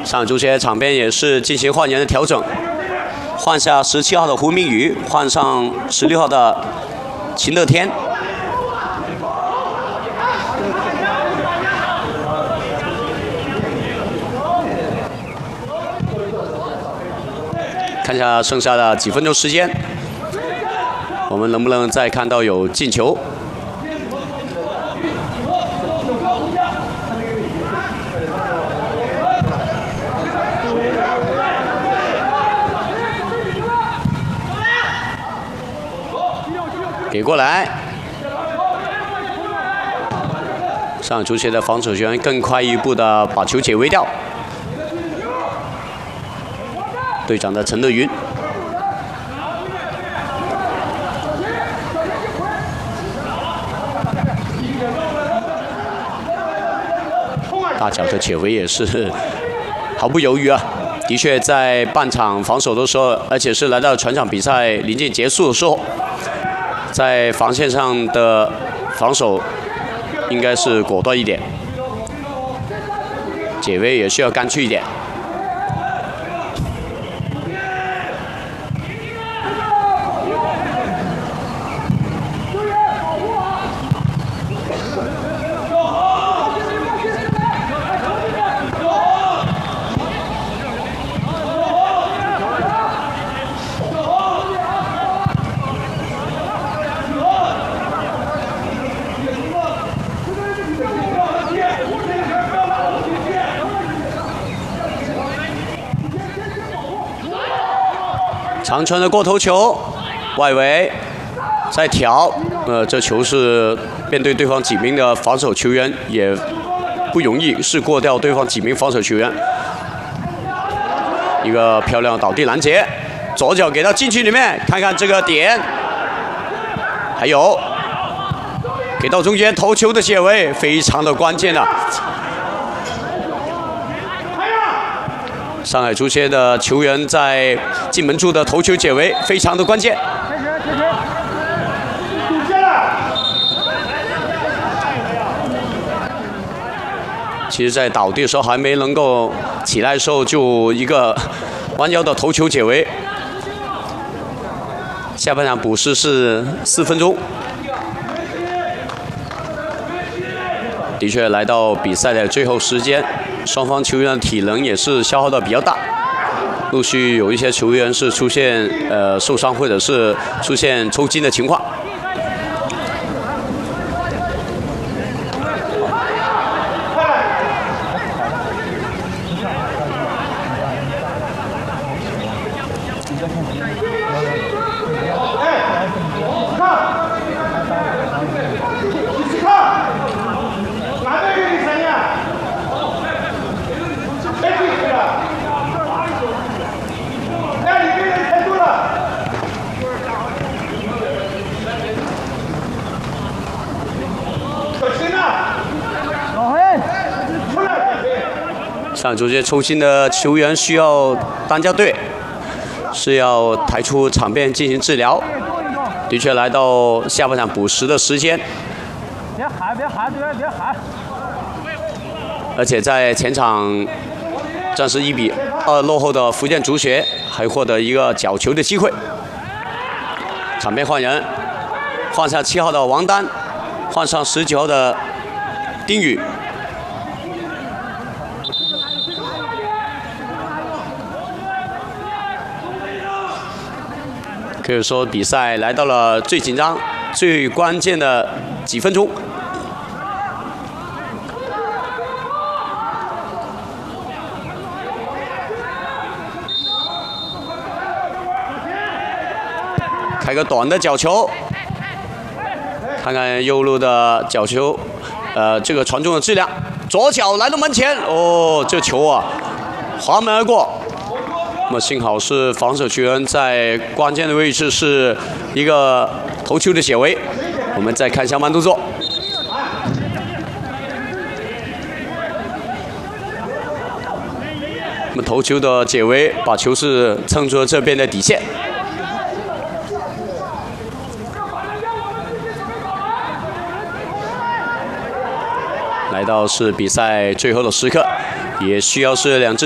上足协场边也是进行换人的调整，换下17号的胡明宇，换上16号的秦乐天。看一下剩下的几分钟时间，我们能不能再看到有进球？给过来，上海足协的防守球员更快一步的把球解围掉。队长的陈乐云，大脚的解围也是毫不犹豫啊！的确，在半场防守的时候，而且是来到全场比赛临近结束的时候。在防线上的防守应该是果断一点，解围也需要干脆一点。长传的过头球，外围再挑，这球是面对对方几名的防守球员也不容易，是过掉对方几名防守球员。一个漂亮倒地拦截，左脚给到禁区里面，看看这个点，还有给到中间头球的解围，非常的关键了。上海足协的球员在进门处的头球解围非常的关键。其实，在倒地的时候还没能够起来的时候，就一个弯腰的头球解围。下半场补时是4分钟。的确，来到比赛的最后时间。双方球员的体能也是消耗的比较大，陆续有一些球员是出现受伤或者是出现抽筋的情况。上海足协抽筋的球员需要担架队，是要抬出场边进行治疗。的确，来到下半场补时的时间。别喊，别喊，别喊！而且在前场暂时1比2落后的福建足协，还获得一个角球的机会。场边换人，换下7号的王丹，换上19号的丁宇。可以说，比赛来到了最紧张、最关键的几分钟。开个短的角球，看看右路的角球，这个传中的质量。左脚来到门前，哦，这球啊，滑门而过。那么幸好是防守球员在关键的位置是一个头球的解围。我们再看相关动作。那么头球的解围，把球是蹭出了这边的底线。来到是比赛最后的时刻，也需要是2支